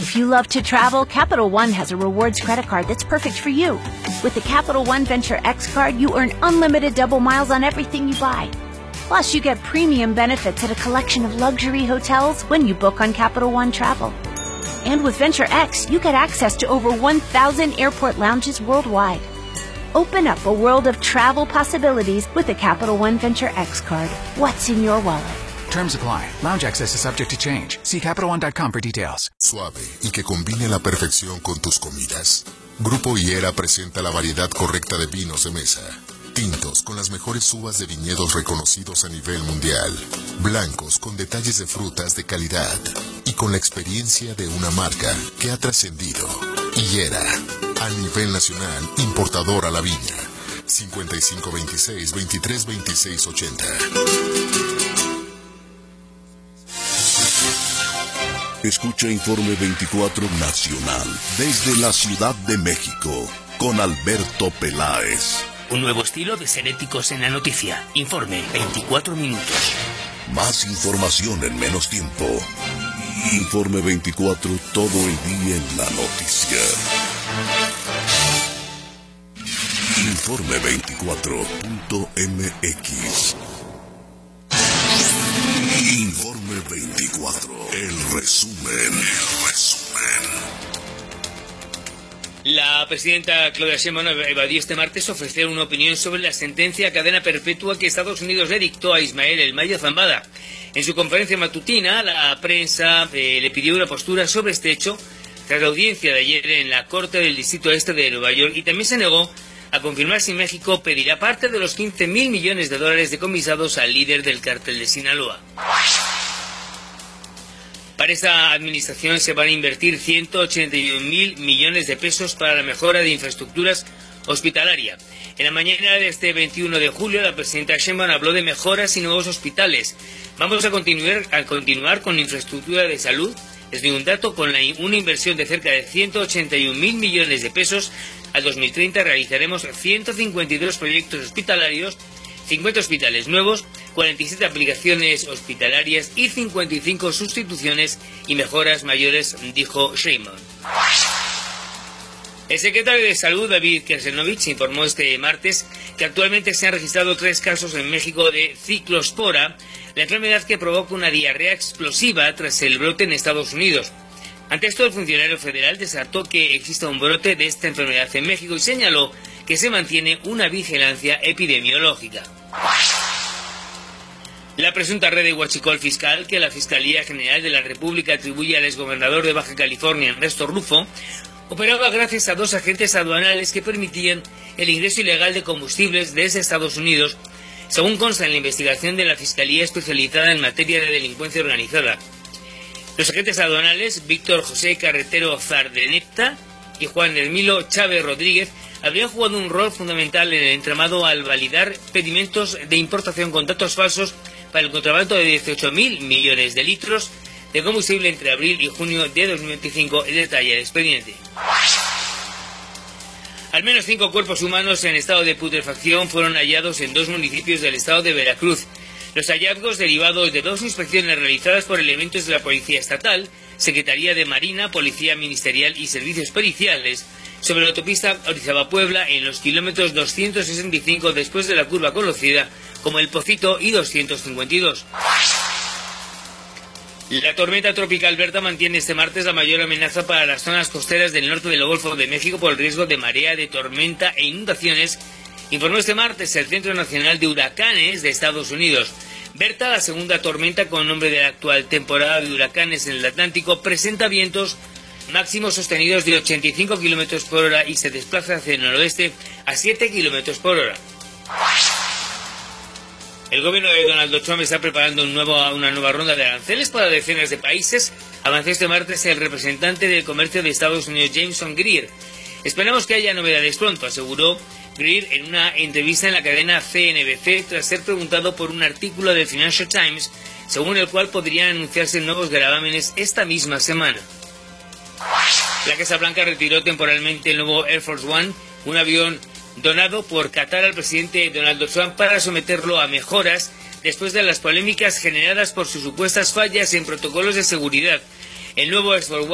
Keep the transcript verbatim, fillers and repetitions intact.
If you love to travel, Capital One has a rewards credit card that's perfect for you. With the Capital One Venture X card, you earn unlimited double miles on everything you buy. Plus, you get premium benefits at a collection of luxury hotels when you book on Capital One Travel. And with Venture X, you get access to over one thousand airport lounges worldwide. Open up a world of travel possibilities with the Capital One Venture X card. What's in your wallet? Terms apply. Lounge access is subject to change. See Capital One dot com for details. Suave y que combine a la perfección con tus comidas. Grupo Higuera presenta la variedad correcta de vinos de mesa. Tintos con las mejores uvas de viñedos reconocidos a nivel mundial. Blancos con detalles de frutas de calidad. Y con la experiencia de una marca que ha trascendido. Higuera, a nivel nacional, importador a la viña. cincuenta y cinco veintiséis, veintitrés veintiséis ochenta. Escucha Informe veinticuatro Nacional desde la Ciudad de México con Alberto Peláez. Un nuevo estilo de ser éticos en la noticia. Informe veinticuatro minutos. Más información en menos tiempo. Informe veinticuatro, todo el día en la noticia. Informe veinticuatro punto m x. Informe veinticuatro, el resumen, el resumen. La presidenta Claudia Sheinbaum evadió este martes ofrecer una opinión sobre la sentencia a cadena perpetua que Estados Unidos le dictó a Ismael El Mayo Zambada. En su conferencia matutina, la prensa eh, le pidió una postura sobre este hecho tras la audiencia de ayer en la Corte del Distrito Este de Nueva York, y también se negó a confirmar si México pedirá parte de los quince mil millones de dólares decomisados al líder del cártel de Sinaloa. Para esta administración se van a invertir ciento ochenta y un mil millones de pesos para la mejora de infraestructuras hospitalaria. En la mañana de este veintiuno de julio, la presidenta Sheinbaum habló de mejoras y nuevos hospitales. Vamos a continuar, a continuar con infraestructura de salud. Desde un dato, con la, una inversión de cerca de ciento ochenta y un mil millones de pesos, al dos mil treinta realizaremos ciento cincuenta y dos proyectos hospitalarios, cincuenta hospitales nuevos, cuarenta y siete aplicaciones hospitalarias y cincuenta y cinco sustituciones y mejoras mayores, dijo Sheinbaum. El secretario de Salud, David Kersenovich, informó este martes que actualmente se han registrado tres casos en México de ciclospora, la enfermedad que provoca una diarrea explosiva tras el brote en Estados Unidos. Ante esto, el funcionario federal descartó que exista un brote de esta enfermedad en México y señaló que se mantiene una vigilancia epidemiológica. La presunta red de huachicol fiscal que la Fiscalía General de la República atribuye al exgobernador de Baja California, Ernesto Rufo, operaba gracias a dos agentes aduanales que permitían el ingreso ilegal de combustibles desde Estados Unidos, según consta en la investigación de la Fiscalía especializada en materia de delincuencia organizada. Los agentes aduanales, Víctor José Carretero Zardeneta y Juan Hermilo Chávez Rodríguez, habrían jugado un rol fundamental en el entramado al validar pedimentos de importación con datos falsos para el contrabando de dieciocho mil millones de litros de combustible entre abril y junio de dos mil veinticinco, el detalle del expediente. Al menos cinco cuerpos humanos en estado de putrefacción fueron hallados en dos municipios del estado de Veracruz. Los hallazgos derivados de dos inspecciones realizadas por elementos de la Policía Estatal, Secretaría de Marina, Policía Ministerial y Servicios Periciales, sobre la autopista Orizaba-Puebla en los kilómetros doscientos sesenta y cinco después de la curva conocida como El Pocito y doscientos cincuenta y dos. La tormenta tropical Berta mantiene este martes la mayor amenaza para las zonas costeras del norte del Golfo de México por el riesgo de marea, de tormenta e inundaciones, informó este martes el Centro Nacional de Huracanes de Estados Unidos. Berta, la segunda tormenta con nombre de la actual temporada de huracanes en el Atlántico, presenta vientos máximos sostenidos de ochenta y cinco kilómetros por hora y se desplaza hacia el noroeste a siete kilómetros por hora. El gobierno de Donald Trump está preparando un nuevo, una nueva ronda de aranceles para decenas de países, avanzó este martes el representante del comercio de Estados Unidos, Jameson Greer. Esperamos que haya novedades pronto, aseguró Greer en una entrevista en la cadena C N B C tras ser preguntado por un artículo del Financial Times, según el cual podrían anunciarse nuevos gravámenes esta misma semana. La Casa Blanca retiró temporalmente el nuevo Air Force One, un avión donado por Qatar al presidente Donald Trump para someterlo a mejoras después de las polémicas generadas por sus supuestas fallas en protocolos de seguridad. El nuevo Air Force One